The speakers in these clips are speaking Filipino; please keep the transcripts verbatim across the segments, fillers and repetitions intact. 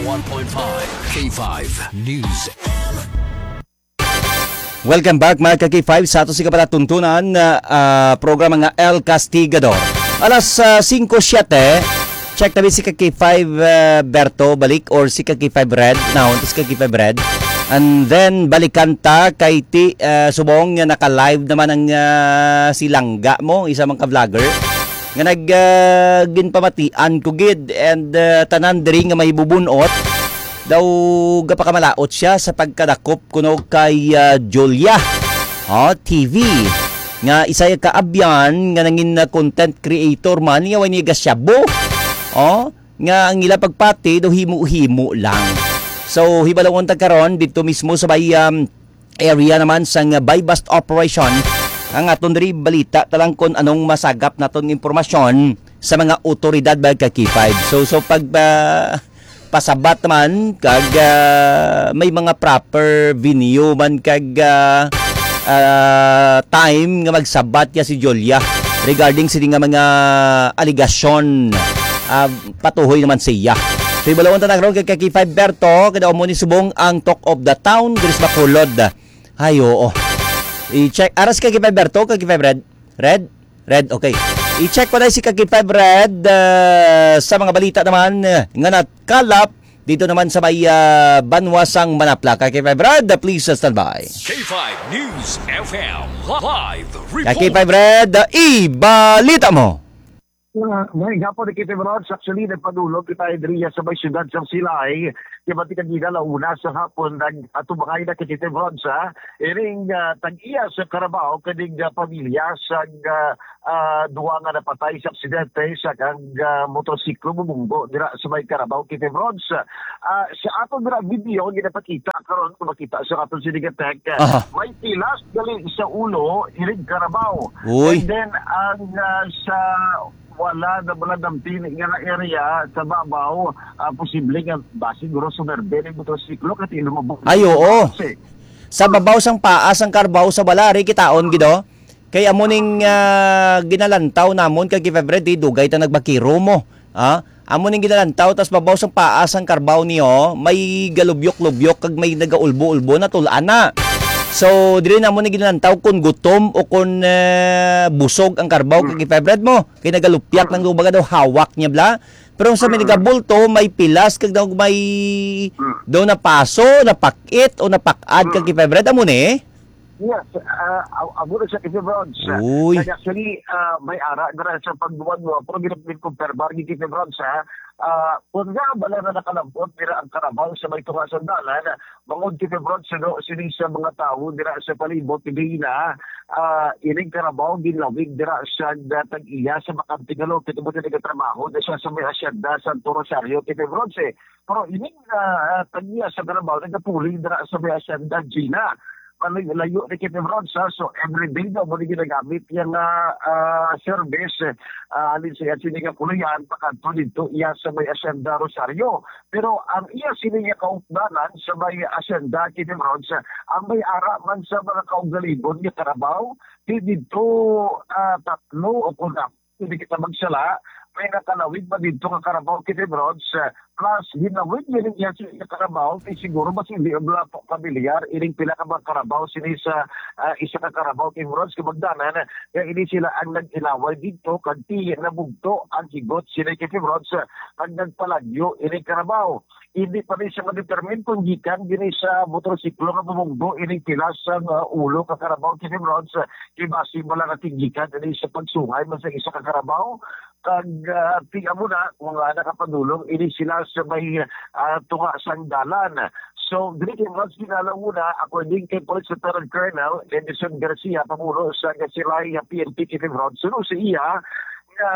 one point five K five News. Welcome back mga ka-K five sa ato si kapalatuntunan na uh, programa nga El Castigador. Alas uh, five siyete, check tabi si ka-K five uh, Berto balik or si ka-K five Red. Now, si ka-K five Red. And then balikan ta kay ti uh, subong nga naka-live naman ang uh, si Langga mo, isa man ka-vlogger. Nga nag uh, ginpamatian ko gid and uh, tanan diri nga may bubunot. Daw gapakamalaot siya sa pagkadakop kuno kay uh, Julia oh, T V nga isa ka abyan nga nangin na content creator man nga wani gasyabo oh nga ang ila pagpati do himo-himo lang. So hibalawon ta karon dito mismo sa bay um, area naman sa uh, buy bust operation ang aton diri balita talang kon anong masagap naton impormasyon sa mga otoridad ba ka K five. So so pag uh, pasabat man kag uh, may mga proper venue man kag uh, uh, time nga magsabat ya si Julia regarding sa nga mga aligasyon uh, patuhoy naman siya. So ibalawon ta nagro kay K five Berto kada mo ni subong ang talk of the town diris Bacolod. Ay oo. I-check aras kay K five Berto kay K five Red. Red? Red, okay. I-check pa na si K five Red uh, sa mga balita naman uh, nga natkalap dito naman sa may uh, Banwasang Manapla. K five Red, uh, please uh, stand by. K five News F M live report. K five Red, uh, i-balita mo. Uh, may gapo ni K five Red, actually nagpadulog kita idriya sa may syudad sa Silay. Kaya ba't kanina launa sa hapon nag atubakay na K five Red sa iring uh, tag-iya sa Carabao kaning uh, pamilya sa uh, uh, duwa nga napatay sa aksidente sa kang uh, motorsiklo bumunggo dira sa may Carabao K five Red. Uh, sa aton dira video ginapakita karon kung makita sa aton sinigatek uh, may pilas gali sa ulo iring Carabao. Uy. And then ang uh, sa wala na wala dampin nga na area sa babaw uh, posible nga base siguro sumerbe ng motorsiklo kasi lumabog. Ay oo. Sa babaw sang paas ang Carabao sa balari kitaon gido. Kay amuning uh, ginalantaw namon kay February di dugay ta nagbakiro mo. Ha? Amuning ginalantaw tas babaw sang paas ang Carabao niyo may galubyok-lubyok kag may nagaulbo-ulbo na tulaan na. So, dili na mo na ginantaw kung gutom o kung uh, busog ang Carabao kag Febred mo. Kaya nagalupyak ng lubaga daw hawak niya bla. Pero sa may nagabulto, may pilas kag daw may daw na paso, napakit o napakad kag Febred amo ni. Yes, uh, amo na siya K five Red. Actually, uh, may ara na sa pagduwan mo, pero ginapin kong perbar ni K five Red sa Uh, kung nga bala na nakalampot dira ang Carabao sa may tungasan dalan, bangod K five Red sa sining sa mga tao dira sa palibot hindi na uh, ining Carabao ginlawig dira sa tag-iya sa Makantigalo kito mo na trabaho da siya sa may asyenda sa Rosario K five Red. Pero ining uh, tag-iya sa Carabao nagapuli dira sa may asyenda Gina. Layo ni K five Red sa so everyday daw mo ginagamit yung uh, uh, service uh, alin sa sininga kuluyan pakanto dito iya sa may Asyenda Rosario. Pero ang iya sininga kaugnanan sa may Asyenda K five Red sa ang may ara man sa mga kaugalibon ni Carabao dito uh, tatlo o kuna hindi kita magsala may nakalawid ba dito ka Carabao K five Red plus ginawid niya niya sa Carabao ay siguro mas hindi abla po pamilyar iring pila ka ba Carabao sini sa uh, isa ka Carabao K five Red kabagdanan kaya ini sila ang nag-ilaway dito kanti na bugto ang higot sila K five Red ang nagpalagyo iring Carabao. Hindi pa rin siya ma-determine kung gikan gini sa motorsiklo nga bumunggo iring pilas sa uh, ulo ka Carabao K five Red kibasi mo lang natin gikan ini sa pagsungay man sa isa ka Carabao kag uh, tiga mo na mga nakapadulong ini sila sa may uh, tunga sang dalan. So, dili kay Red ginala muna according kay Police Lieutenant Colonel Edison Garcia pamuno sa Gasilay P N P K five Red suno sa iya na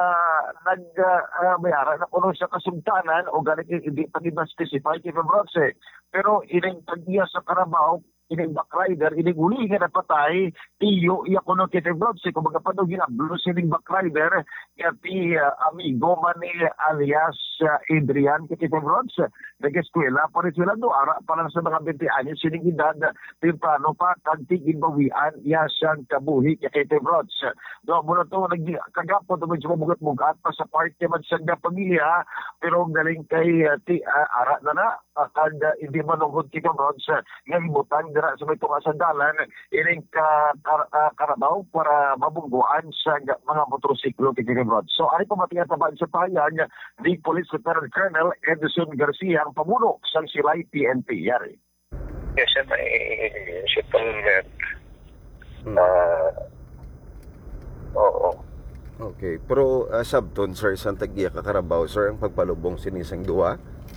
nag uh, mayara na kuno sa kasugtanan o ganit hindi pa di specify K five Red pero ining tag-iya sa Carabao ining backrider, ining uli nga napatay, tiyo, iya ko no Kite Bronze, kung mga panog ginablo sining backrider, ti uh, amigo man ni alias uh, Adrian Kite Bronze, nag-eskwela pa rin sila do, ara pa lang sa mga twenty anyos, sining edad, timplano pa, kantigin bawian, iya siyang kabuhi Kite Bronze. Do, muna to, kagapo, to medyo mabugat-bugat pa sa party man siyang pamilya, pero galing kay uh, ti, uh, ara na na, uh, kag uh, hindi manungkod Kite Bronze, nga ibutan dira sa may tungasandalan, ining ka, kar, uh, karabaw para mabungguan sa mga motorsiklo Kite Bronze. So, ano pa matiyataban sa pahayag ni Police Lieutenant Colonel Edison Garcia, ang pamuno sa Silay P N P. Yari. Yes, sir, may settlement. Hmm. Uh, oo. Okay, pero uh, sabton sir isang tagdiya ka Carabao sir ang pagpalubong sinisang duwa.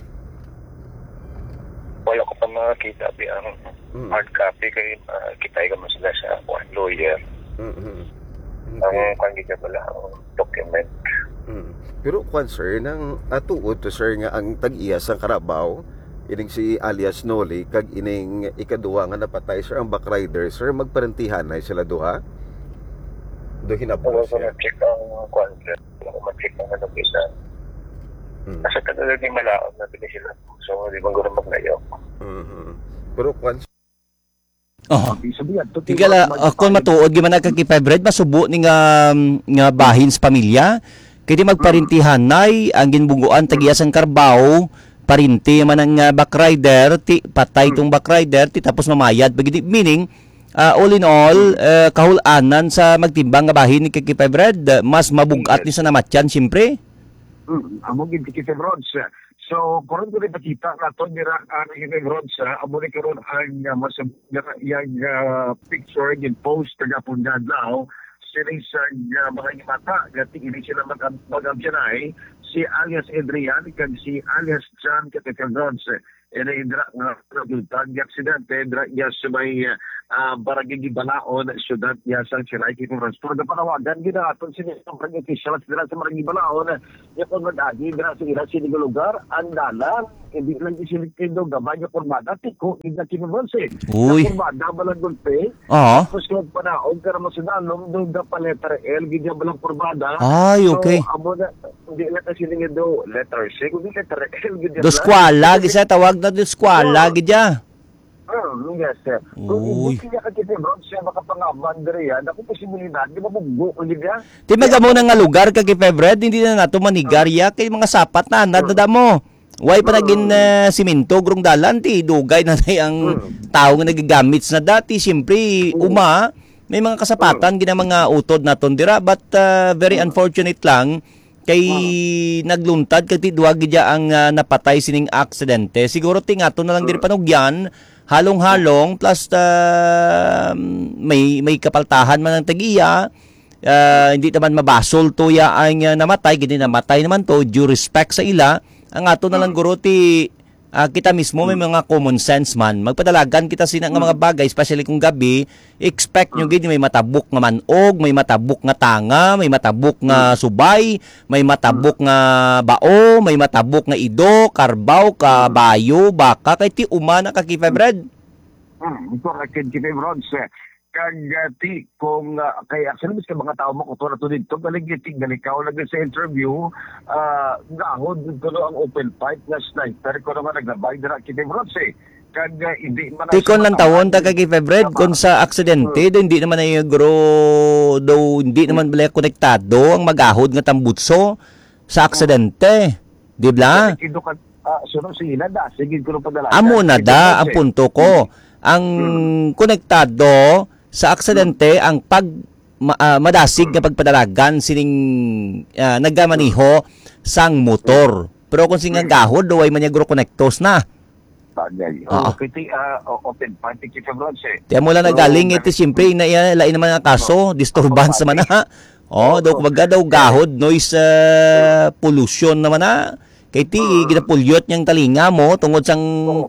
Wala ko pa makakita ang Mm. hard copy kay uh, kitay ka mo sila sa one lawyer. Mm-hmm. Ang Okay. kangita pala ang document. Mm. Pero kwan sir nang atuod to sir nga ang tag-iya sa Carabao ining si alias Noli kag ining ikaduwa nga napatay sir ang backrider sir magparentihan na sila duha. Do Wala hinapos ko siya. ma-check ang contract. Wala ko ma-check ang ano isa. Mm. Kasi talaga di malaot na pili sila. So, di ba gano'n maglayo? Mhm. Pero kwan Oh. Sabihan, to Tigala, uh, kung matuod, giman na kagkipebred, masubo ni nga, nga bahin sa pamilya. Kaya magparintihan nay, ang ginbuguan, tagiyasan Carabao, parinti man ang uh, backrider, ti, patay tong backrider, ti tapos mamayad. Bagiti, meaning, uh, all in all, uh, kahulanan sa magtimbang nga bahin ni kagkipebred, uh, mas mabugat ni sa namatyan, siyempre. Mm, amo gid Kite Bronze. So, karon ko rin nakita na ito nira ang Kite Bronze, amo ni karon ang uh, mas yung uh, picture, yung post kagapon nga daw, sining sa uh, mga mata, gati hindi sila mag-abyanay, si alias Adrian, kag si alias John Kite Bronze. E na indra nga resulta ng aksidente, indra niya sa may uh, barangay Gibalaon, syudad niya sa Silay Kite Bronze. Pero na panawagan, ginaton siya ng barangay officials dira sa barangay Gibalaon, niya kung mag-agi dira sa ila sinig lugar, ang dalan, hindi lang isinig kayo gamay niya kurmada, tiko, hindi na Kite Bronze. Uy. Na kurmada, balang gulpe, Oo. tapos kung panaog, pero masunalong, doon na pa letter L, hindi balang kurmada. Ay, okay. So, amo na, hindi lang kasi nga do letter C, kundi letter L, hindi Do skwala, gisa tawag na do skwala, gidya. Oh, yes, sir. Kung Uy. hindi niya Kite Bronze siya makapangaman diri yan, ako posibilidad, di ba mabugbo ko niya? Ti magamo na nga lugar kagkipebred, hindi na nato manigarya, kay mga sapat na, nadada mo. Way pa naging uh, simento, grong dalan, ti dugay na na ang tao nga nagagamit na dati. Siyempre, uma, may mga kasapatan, gina mga utod na tondira, but uh, very unfortunate lang, kay nagluntad, kay tidwag gidya ang uh, napatay sining aksidente. Siguro ti nga to na lang diri panugyan, halong-halong, plus uh, may, may kapaltahan man ng tagiya, uh, hindi naman mabasol to ya ang uh, namatay, hindi namatay naman to, due respect sa ila. Ang ato na lang guro ti uh, kita mismo may mga common sense man. Magpadalagan kita sina nga mga bagay, especially kung gabi, expect nyo gid may matabok nga manog, may matabok nga tanga, may matabok nga subay, may matabok nga bao, may matabok nga ido, karbaw, kabayo, baka, kay ti umana ka kifebred. Hmm, correct Kite Bronze. Kag uh, ti kung uh, kaya sa ka mga tao mo kuto na to dito galigting galikaw lagi sa interview uh, gahod dito ang open fight na sniper ko naman naglabay dira Kite Bronze. Kag uh, hindi man Tikon lang tawon ta kay Febred kung sa aksidente do hindi naman ay gro do hindi naman bala konektado ang magahod nga tambutso sa aksidente. Di ba? Kido ka uh, sunod sila da sige ko padala. Amo na da ang punto ko. Ang konektado sa aksidente ang pag ma, uh, madasig nga pagpadalagan sining uh, naggamaniho sang motor. Pero kung singang gahod do ay man niya gro konektos na. Bagay. Oo. Okay, ti uh, open fight Kite Bronze. Tiyan mo lang nagaling ito, siyempre, na, lain naman ang kaso, disturbance naman na. O, daw kumbaga daw gahod, noise uh, pollution naman na. Kaya ti, ginapulyot niyang talinga mo, tungod sang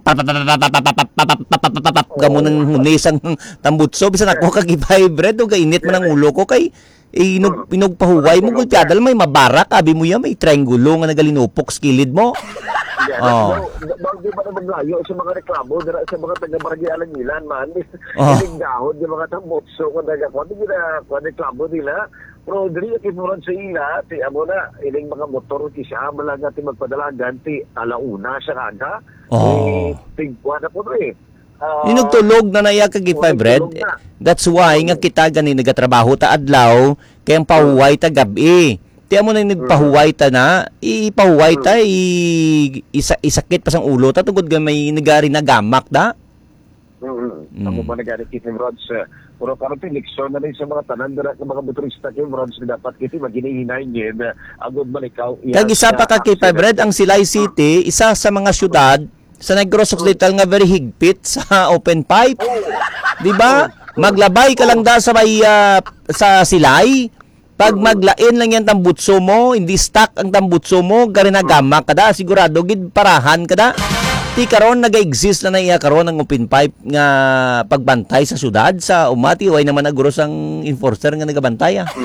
gamo ng hunis ang tambutso. Bisan ako kag-vibrate, o kainit man ang ulo ko, kay inog, inog pahuway mo, gulpiada lang may mabarak, abi mo yan, may triangulo nga nagalinupok sa kilid mo. Oh. Di ba naman layo sa mga reklamo dira sa mga taga-barangay Alangilan man. Oh. Iling dahon yung mga tambotso kung nagakon nila kung reklamo nila. Pero diri kinuran sa ila, ti amo na iling mga motor ti siya malang ti magpadalagan ti alauna siya kada. Oh. Eh, tigwa na po eh. Uh, Inugtulog na naiya kag five red. That's why nga kita gani nagatrabaho ta adlaw kay ang pahuway ta gabi. Ti amo na nagpahuway ta na, ipahuway ta i isa isakit pa sang ulo ta tungod gamay nagari na gamak da. Mm. Ako ba nagari kiti Rods? Pero karon ti leksyon na rin sa mga tanan dira ng mga motorista kay Rods na dapat kiti maghinay-hinayin agud man ikaw. Kag isa pa ka kay five red ang Silay City, isa sa mga syudad sa Negros Occidental nga very higpit sa open pipe. Di ba? Maglabay ka lang da sa may uh, sa Silay. Pag maglain lang yan tambutso mo, hindi stock ang tambutso mo, gari na gamak ka da, sigurado gid parahan ka da. Ti karon naga-exist na naiya karon ang open pipe nga pagbantay sa syudad sa umati way naman naguros ang enforcer nga nagabantay. Ah.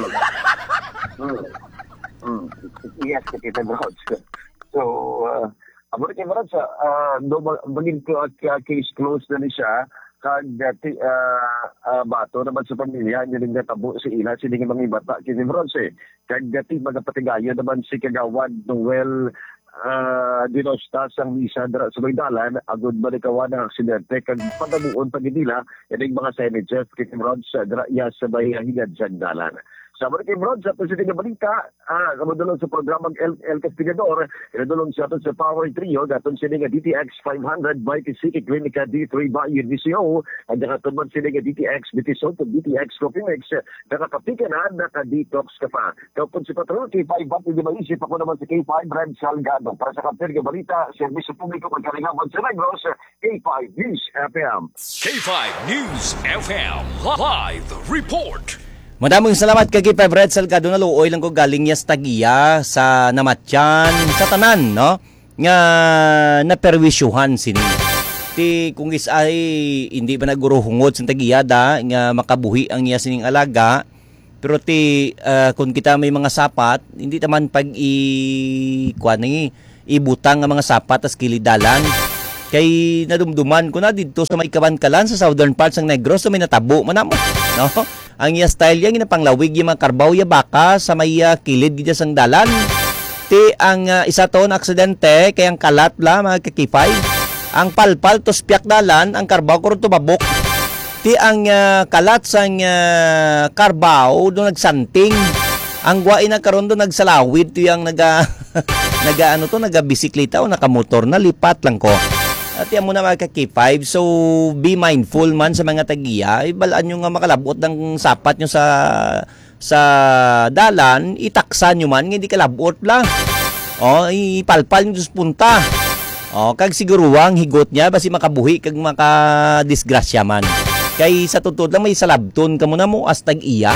Mm. Yes, kita Rods. So, uh, amo kay Rods, uh, do bagin ko case closed na ni siya kag dati uh, uh, bato naman sa pamilya niya ning natabo si ila sini nga mga bata kini Rods eh. Kag dati magapatigayon naman si Kagawad Noel uh, Dinosta sang misa dira sa Baydalan agud balikawan ang aksidente kag padamuon pa gid nila ining mga senators kini Rods dira iya sa bayhigad sa dalan. Sama kay Rods sa positive nga balita, ah, kamadulong sa programang El, El Castigador, inadulong sa aton sa Power Trio, daton sila nga D T X five hundred by Kisiki Clinica D three Bayon V C O, at nakatuman sila nga D T X B T Soap, D T X Coffee Mix, nakapika na, naka-detox ka pa. Kapag si Patrol, K five, ba't hindi maisip ako naman si K five, Red Salgado. Para sa kapir nga balita, Servisyo Publiko Pagkalingawan sa Negros, K five News F M. K five News F M Live Report. Madaming salamat kay five Red Salgado na luoy lang ko galing ya sa Tagiya sa Namatyan sa tanan no nga naperwisyuhan sini. Ti kung is ay hindi pa naguruhungod sa Tagiya da nga makabuhi ang iya sining alaga pero ti uh, kung kita may mga sapat hindi taman pag i kuan ni ibutang ang mga sapat as kilidalan kay nadumduman ko na dito sa may Kabankalan sa southern parts ng Negros so may natabo man mo no. Ang iya style yang ginapanglawig yung mga karbaw ya baka sa may uh, kilid gidya sang dalan. Ti ang uh, isa to na aksidente kay ang kalat la mga kakipay. Ang palpal to spiak dalan ang karbaw ko to babok. Ti ang uh, kalat sang uh, karbaw do nagsanting. Ang guwain na karon do nagsalawid to yang naga naga ano to naga bisikleta o nakamotor na lipat lang ko. At yan mo na mga ka-K five, so be mindful man sa mga tagiya. Ibalaan nyo nga makalabot ng sapat nyo sa sa dalan, itaksan nyo man, hindi kalabot lang. O, ipalpal nyo sa punta. O, kag siguruwang higot niya, basi makabuhi kag makadisgrasya man. Kay sa tutod lang may salabton ka muna mo as tag-iya.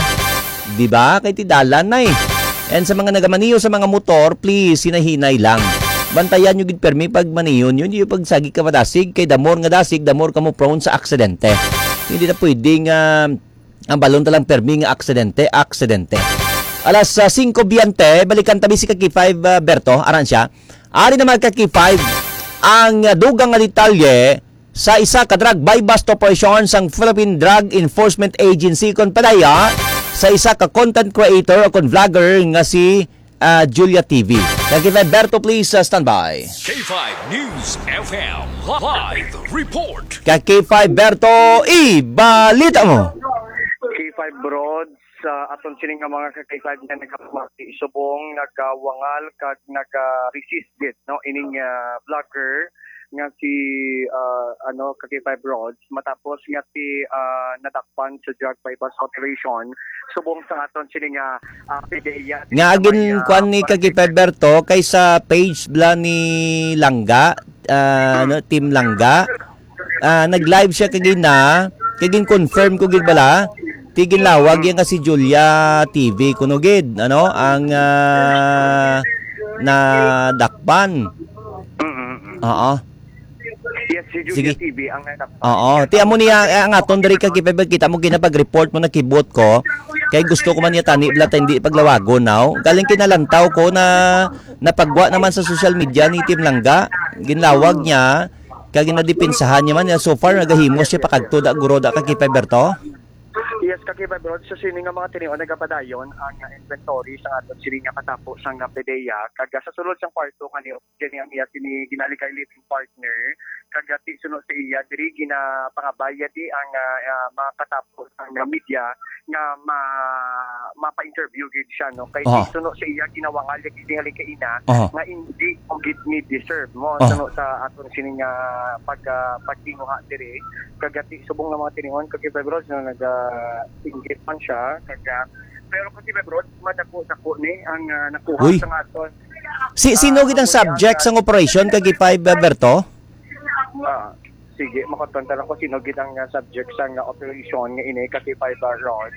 Diba? Kay ti dalan na eh. And sa mga nagamaniyo sa mga motor, please, hinahinay lang. Bantayan nyo gid permi pag maniyon yun yung pagsagi ka madasig kay damor nga dasig damor ka mo prone sa aksidente. Hindi na pwedeng uh, ang balon talang permi nga aksidente aksidente. Alas uh, five biyante balikan tabi si K five uh, Berto aran siya. Ari naman K five ang uh, dugang nga detalye sa isa ka drug buy bust operation sang Philippine Drug Enforcement Agency kon padaya sa isa ka content creator o kon vlogger nga si Uh, Julia T V. K five Berto, please uh, stand by. K five News F M Live Report. K five Berto, ibalita mo. K five Broads, uh, aton sining nga mga K five na nagkapamati subong nagawangal kag naga-resist dit no ining uh, vlogger nga si uh, ano K five Broads matapos nga si uh, nadakpan sa drug bypass operation subong sa aton sini nga uh, pideya nga agin kuan ni K five Berto kay sa page bla ni Langga uh, no, team Langga uh, nag-live siya kagina kagin confirm ko gid bala tigin lawag yan kasi Julia T V kuno gid ano ang uh, na dakpan. Oo. Yes, si Sige. Julia T V ang anak. Oo, ti amo niya ang aton diri kag kipay kita mo ginapag-report mo na kibot ko. Kay gusto ko man niya tani bla hindi paglawagon now. Galing kinalantaw ko na napagwa naman sa social media ni Team Langga. Ginlawag niya kag ginadipinsahan niya man so far nagahimos siya pakadto da guro da kag kipay Berto. Yes, kakibay bro, sa sini nga mga tinion nagapadayon ang uh, inventory sa aton sini nga katapo sa nga PDEA kag sa sulod sa kwarto kanyo kini ang iya sini ginali kay living partner kag ti sunod sa iya diri gina pangabayad di ang uh, uh, mga katapo sa nga media nga ma mapa-interview gid siya no kay Oh. sunod sa iya ginawangal gid tingali kay ina Oh. nga hindi og gid ni deserve mo Oh. sunod sa aton sini nga pag uh, pagtinguha diri kag ti subong nga mga tinion kakibay bro na nag uh, inggit man siya kaya pero kasi may broad madako-dako ni ang uh, nakuha Uy. sa aton Si sino gid ang subject sang operation kag kipay Berto? ah sige makatonta lang ko sino gid ang uh, subject sa uh, operation nga ini kasi fiber rod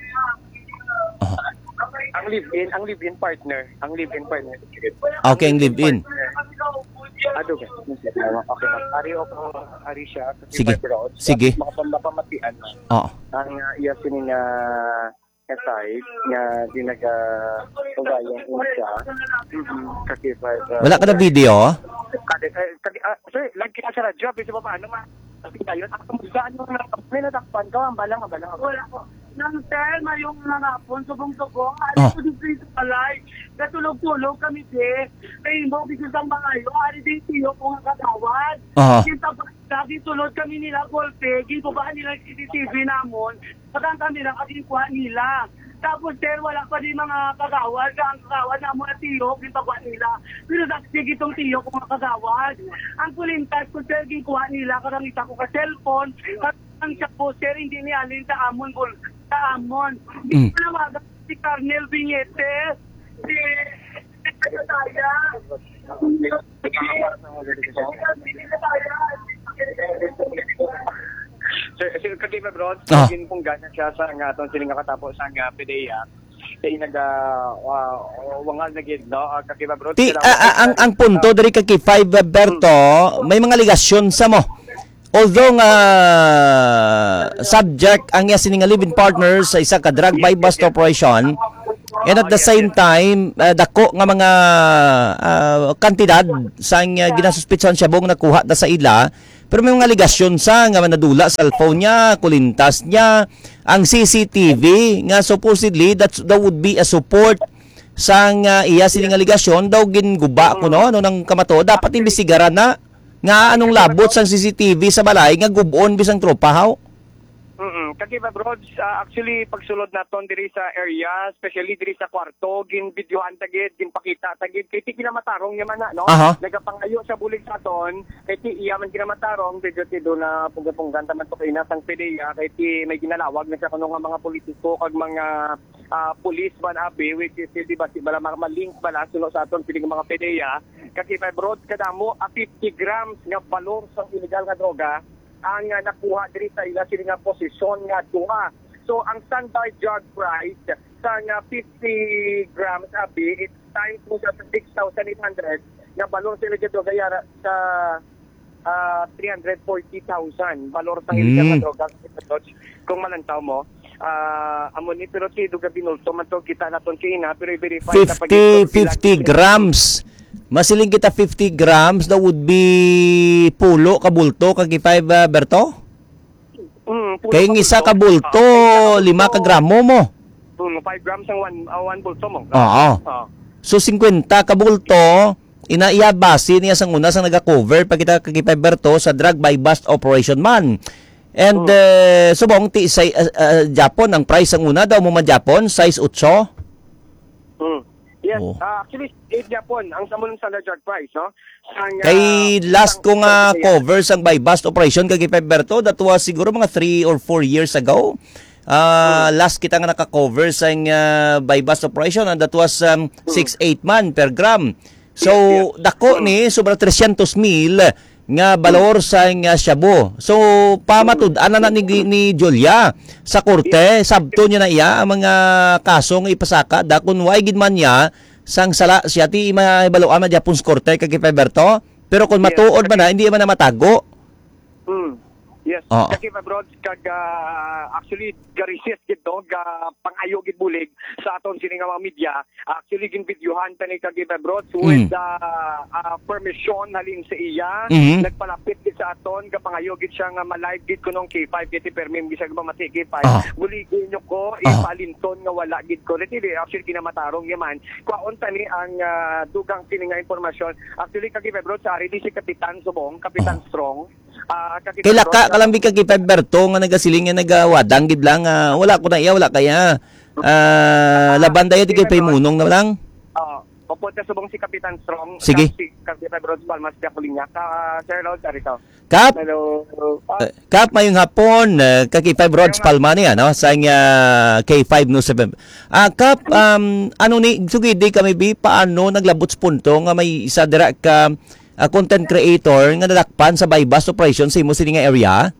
ang live-in ang live-in partner ang live-in partner Okay, ang live-in. Ado ka. Okay, ari ako ari siya kasi Sige. fiber rod. Sige. Makapamatian man. Oo. Ang uh, iya sini nga nga site nga dinaga ugayan ko siya. Mhm. Kasi fiber. Wala ka na video? Kadi kadi ah, sir, lagi ka sa radyo bisa pa paano ma? Kasi kayo ako mugaan mo na may natakpan ka ang balang ang balang. Wala ko. Nang sir, mayong nanapon, subong-subong, Ah. alis ko din sa palay. Katulog-tulog kami, sir. Kaya mo, bisis ang mga iyo, ari din siyo kung ang katawad. Aha. Kita pa, lagi tulod kami nila, golpe, gintubahan nila yung C C T V namon, patang kami lang katingkuha nila. Tapos, sir, wala pa din mga kagawad, ang kagawad na mo na tiyo, gintubahan nila. Pero nagsig itong tiyo kung mga kagawad. Ang kulintas ko, sir, ginkuha nila, karangita ko ka cellphone, ang siya po, sir, hindi niya alin sa amon, gol, sa amon. Mm. Hindi ko nawagan si Carnel Viñete, si Secretaya. Sir, sir kadi ba bro? Ah. Gin pong ganyan siya sa nga aton sini nga katapos sa nga PDEA. Kay naga uh, wangal na gid no kadi ba bro? Ti, ah, ah, ang ang punto diri kay kay Berto, may mga ligasyon sa mo. Although nga subject ang iya sini nga live-in partner sa isa ka drug by bust operation, and at the same time uh, dako nga mga uh, kantidad sa uh, ginasuspitsan siya bong nakuha da sa ila, pero may mga ligasyon sa nga manadula sa cellphone niya, kulintas niya, ang C C T V nga supposedly that that would be a support sang uh, iya sini nga ligasyon daw ginguba ko no ano nang kamato dapat imbestigaran na nga anong labot sang C C T V sa balay nga gubon bisang tropa haw. Mm. Kagi ba bro, uh, actually pagsulod naton diri sa area, especially diri sa kwarto, gin videohan tagid, gin pakita tagid kay ti kinamatarong niya man na, no? Aha. Nagapangayo sa bulig sa aton, kay ti iya man kinamatarong, video ti do na pugapunggan taman to kay nasang PDEA, kay ti may ginalawag na sa kuno nga mga politiko kag mga uh, police man abi which is di ba si bala malink bala suno sa aton piling mga PDEA, kay may broad kadamo a fifty grams nga balor sa illegal nga droga ang uh, nakuha diri sa ila sila nga posisyon nga duha. So ang standard drug price sa nga fifty grams abi it's times mo sa six thousand eight hundred nga balor sila dito gayara sa uh, three hundred forty thousand balor sa illegal Mm. nga droga kung malantaw mo. Uh, amo ni pero si duga binulto man to kita naton kina pero i-verify na pag fifty fifty grams. Masiling kita fifty grams that would be pulo ka bulto kag five uh, Berto? Mm, Kay ng isa ka bulto, lima ka gramo mo. Mm, five grams ang one uh, one bulto mo. Oo. Ah. So fifty ka bulto, inaiya base niya sang una sang naga-cover pag kita kag five Berto sa drug by bust operation man. And uh, subong ti sa uh, uh, Japon ang price ang una daw mo man Japon size eight. Mm. Yes, Oh. uh, actually eight Japon ang samunong standard drug price, no? Ang, uh, Kay last ko ang- nga ang- cover sang by bust operation kag five Berto, that was siguro mga three or four years ago. Uh, last kita nga naka-cover sang uh, by bust operation and that was um, six eight man per gram. So dako ni sobra three hundred mil nga balor sa nga shabu. So pamatud-an na ni, ni Julia sa korte, sabto niya na iya ang mga kaso nga ipasaka dakon way gid man niya sang sala siya ti mahibaluan man Japon's korte kag kay Berto. Pero kung matuod man na hindi man na matago. Mm. Yes, Oo. kag abroad kag uh, actually ga-resist gid no, ga pangayo gid bulig sa aton sini nga mga media. Actually gin videohan tani kag abroad so with Mm. the uh, permission halin sa iya, Mhm. nagpalapit gid sa aton ga pangayo gid siya nga ma-live gid kunong K five kiti permim bisag mamati K five. Ah. Buligin nyo ko Ah. ipalinton nga wala gid ko. Dili actually kinamatarong yaman. Kwaon tani ang uh, dugang kini nga impormasyon. Actually kag abroad sa ari di si Kapitan Subong, Kapitan Strong. Uh, Kaila ka kalambi ka kay Berto nga nagasiling nga nagawadang gid lang ah, wala ko na iya wala kaya. Ah, laban dayo di kay Paymunong na lang. Oo. Papunta subong si Kapitan Strong. Sige. Si Kapitan Rhodes Palmas Diakulinya. Ka Sir Rhodes arito. Kap, Hello. Ah, eh, Kap mayong hapon uh, ka K five Rods Palma niya no sa uh, K five no seven. Ah Kap um ano ni sugid di kami bi paano naglabot sa punto nga may isa dira ka uh, content creator nga nadakpan sa bypass operation sa imo sini nga area?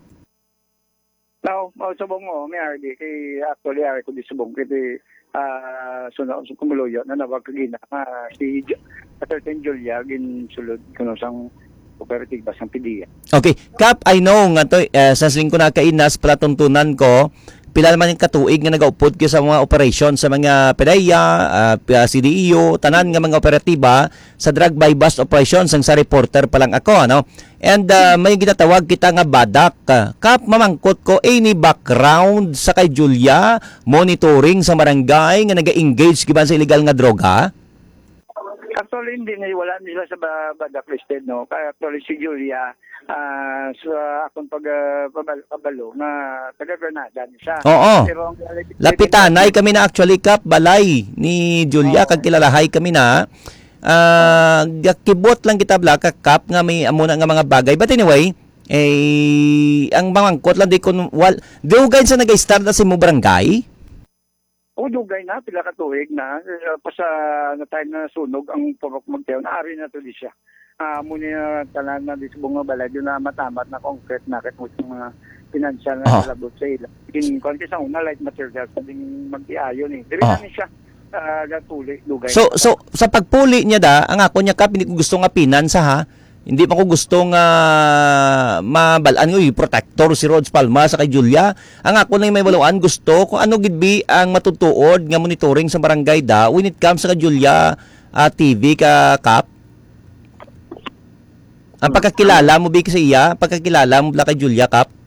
Now, oh, subong mo, may R D, kay actually, ari ko di subong, kaya uh, sunod, so, kumuloyo, na nawagkagina, uh, si J- a certain Julia, gin sulod, kuno sang operative basang pidiya. Okay, Kap, I know nga to uh, sa siling ko na kainas pala tuntunan ko pila naman yung katuig nga nagaupod ko sa mga operasyon sa mga P D E A, uh, C D E O, tanan nga mga operatiba sa drug by bust operations sang sa reporter pa lang ako ano. And uh, may ginatawag kita nga badak. Kap mamangkot ko any background sa kay Julia monitoring sa barangay nga naga-engage giban sa illegal nga droga. Actually, hindi na wala nila sa ba- badak listed, no? Kaya actually si Julia, uh, sa akong pag, uh, pabalo, pabalo, na taga-Granada siya. Oo. Pero ang Lapitanay kami na actually Kap balay ni Julia kag kilalahay kami na. Ah, uh, kibot lang kita bla ka Kap nga may amo na nga mga bagay. But anyway, eh ang mangangkot lang di kun wal dugay sa nagay-start na si mo barangay. O dugay na, pila ka tuig na, uh, pa sa na time na sunog ang pabok magtayo, naari na to di siya. Uh, muna na talan na di sa bunga balay, doon na matamat na concrete na kahit mo sa mga financial na Ah. nalabot sa ila. In konti sa una, light materials, sabing mag-iayon eh. Diri Ah. na ni siya, uh, gatuli, dugay. So so sa pagpuli niya da, ang ako niya Kap hindi ko gusto nga pinansa ha. Hindi pa ko gusto nga mabalaan ko yung protector si Rhodes Palma sa kay Julia. Ang ako na yung may baluan gusto kung ano gidbi ang matutuod nga monitoring sa barangay da when it comes sa kay Julia uh, T V ka Kap. Ang pagkakilala mo bi sa iya, pagkakilala mo bla kay Julia Kap.